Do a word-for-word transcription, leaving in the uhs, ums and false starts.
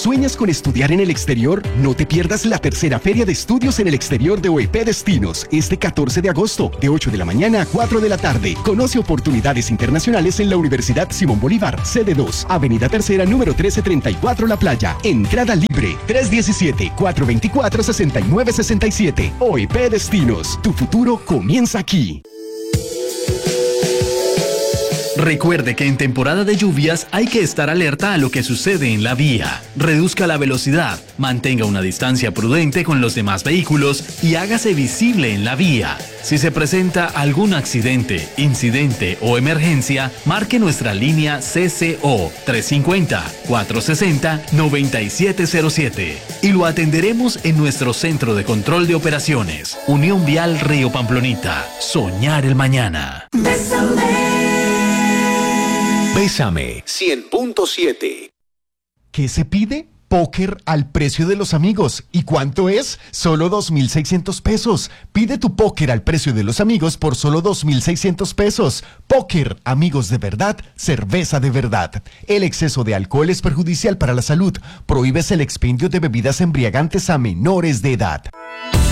¿Sueñas con estudiar en el exterior? No te pierdas la tercera Feria de Estudios en el Exterior de O E P Destinos, este catorce de agosto, de ocho de la mañana a cuatro de la tarde. Conoce oportunidades internacionales en la Universidad Simón Bolívar, sede dos, Avenida Tercera, número trece treinta y cuatro La Playa. Entrada libre, tres uno siete, cuatro dos cuatro, seis nueve seis siete. O E P Destinos, tu futuro comienza aquí. Recuerde que en temporada de lluvias hay que estar alerta a lo que sucede en la vía. Reduzca la velocidad, mantenga una distancia prudente con los demás vehículos y hágase visible en la vía. Si se presenta algún accidente, incidente o emergencia, marque nuestra línea C C O tres cinco cero, cuatro seis cero, nueve siete cero siete y lo atenderemos en nuestro Centro de Control de Operaciones. Unión Vial Río Pamplonita. Soñar el mañana. Bésame cien punto siete. ¿Qué se pide? Póker al precio de los amigos. ¿Y cuánto es? Solo dos mil seiscientos pesos. Pide tu póker al precio de los amigos por solo dos mil seiscientos pesos. Póker, amigos de verdad, cerveza de verdad. El exceso de alcohol es perjudicial para la salud. Prohíbes el expendio de bebidas embriagantes a menores de edad.